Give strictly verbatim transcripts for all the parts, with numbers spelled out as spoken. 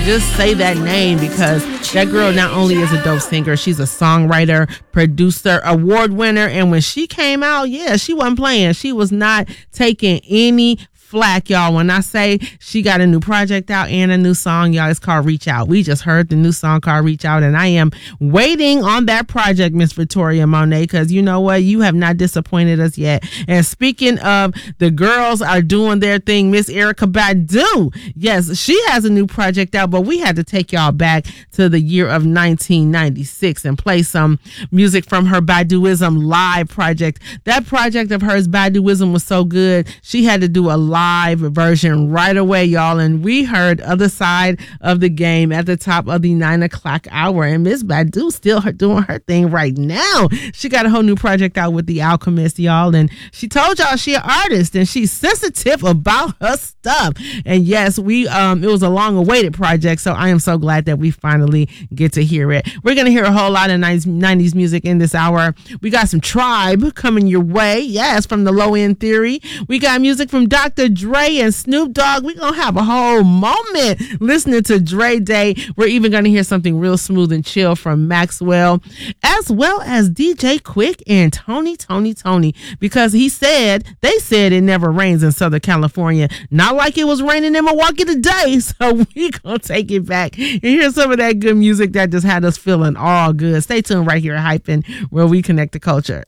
just say that name, because that girl not only is a dope singer, she's a songwriter, producer, award winner. And when she came out, yeah, she wasn't playing. She was not taking any flack, y'all. When I say she got a new project out and a new song, y'all, it's called Reach Out. We just heard the new song called Reach Out, and I am waiting on that project, Miss Victoria Monet, because you know what? You have not disappointed us yet. And speaking of the girls are doing their thing, Miss Erykah Badu, yes, she has a new project out, but we had to take y'all back to the year of nineteen ninety-six and play some music from her Baduism Live project. That project of hers, Baduism, was so good, she had to do a live live version right away, y'all, and we heard Other Side of the Game at the top of the nine o'clock hour. And Miss Badu still her, doing her thing right now. She got a whole new project out with The Alchemist, y'all, and she told y'all she an artist and she's sensitive about her stuff. And yes, we um it was a long awaited project, so I am so glad that we finally get to hear it. We're gonna hear a whole lot of nineties music in this hour. We got some Tribe coming your way, yes, from the Low End Theory. We got music from Doctor Dre and Snoop Dogg. We're going to have a whole moment listening to Dre Day. We're even going to hear something real smooth and chill from Maxwell, as well as D J Quick and Tony, Tony, Tony, because he said, they said it never rains in Southern California. Not like it was raining in Milwaukee today. So we going to take it back and hear some of that good music that just had us feeling all good. Stay tuned right here at Hyphen, where we connect the culture.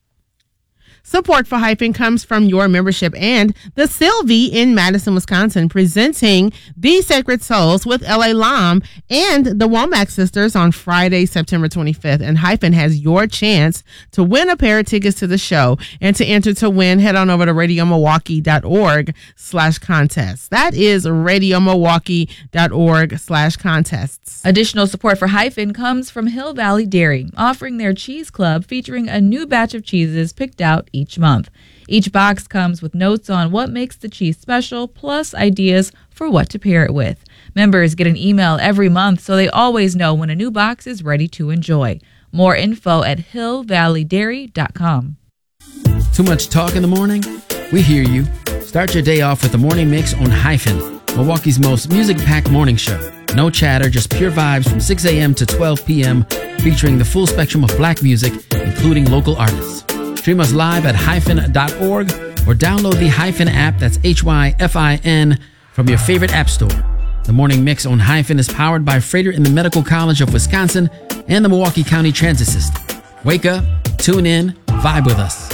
Support for Hyphen comes from your membership and the Sylvie in Madison, Wisconsin, presenting The Sacred Souls with L A Lam and the Womack Sisters on Friday, September twenty-fifth. And Hyphen has your chance to win a pair of tickets to the show. And to enter to win, head on over to radiomilwaukee.org slash contests. That is radiomilwaukee.org slash contests. Additional support for Hyphen comes from Hill Valley Dairy, offering their cheese club featuring a new batch of cheeses picked out each month. Each box comes with notes on what makes the cheese special, plus ideas for what to pair it with. Members get an email every month, so they always know when a new box is ready to enjoy. More info at hill valley dairy dot com. Too much talk in the morning? We hear you. Start your day off with the Morning Mix on Hyphen, Milwaukee's most music-packed morning show. No chatter, just pure vibes from six a.m. to twelve p.m., featuring the full spectrum of black music, including local artists. Stream us live at hyphen dot org or download the Hyphen app, that's H Y F I N, from your favorite app store. The Morning Mix on Hyphen is powered by Freighter in the Medical College of Wisconsin and the Milwaukee County Transit System. Wake up, tune in, vibe with us.